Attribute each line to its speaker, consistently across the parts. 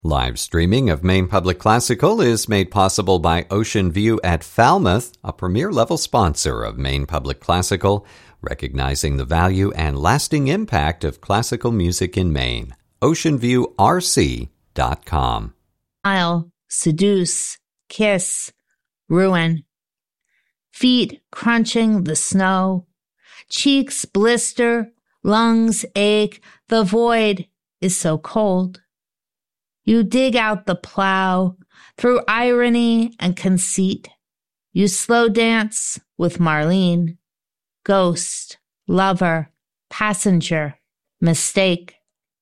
Speaker 1: Live streaming of Maine Public Classical is made possible by Ocean View at Falmouth, a premier-level sponsor of Maine Public Classical, recognizing the value and lasting impact of classical music in Maine. OceanViewRC.com.
Speaker 2: Smile, seduce, kiss, ruin. Feet crunching the snow. Cheeks blister, lungs ache. The void is so cold. You dig out the plow through irony and conceit. You slow dance with Marlene. Ghost, lover, passenger, mistake.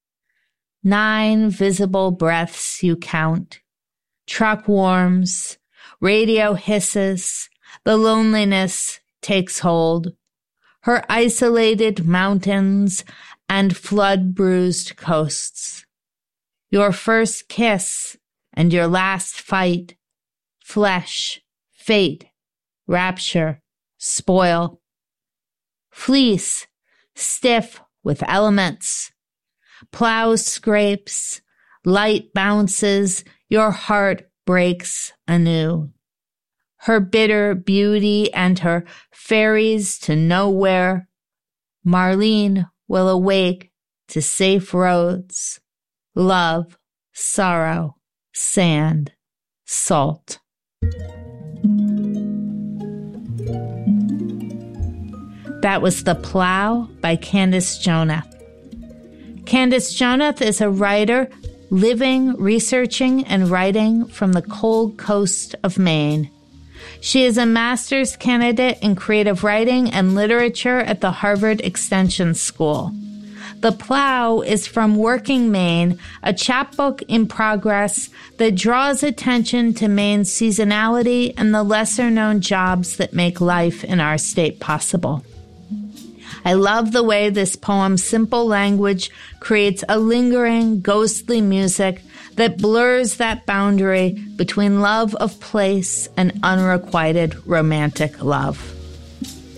Speaker 2: 9 visible breaths you count. Truck warms, radio hisses, the loneliness takes hold. Her isolated mountains and flood-bruised coasts. Your first kiss and your last fight. Flesh, fate, rapture, spoil. Fleece, stiff with elements. Plow scrapes, light bounces, your heart breaks anew. Her bitter beauty and her ferries to nowhere. Marlene will awake to safe roads. Love, sorrow, sand, salt. That was The Plow by Candace Jonath. Candace Jonath is a writer living, researching, and writing from the cold coast of Maine. She is a master's candidate in creative writing and literature at the Harvard Extension School. The Plow is from Working Maine, a chapbook in progress that draws attention to Maine's seasonality and the lesser-known jobs that make life in our state possible. I love the way this poem's simple language creates a lingering, ghostly music that blurs that boundary between love of place and unrequited romantic love.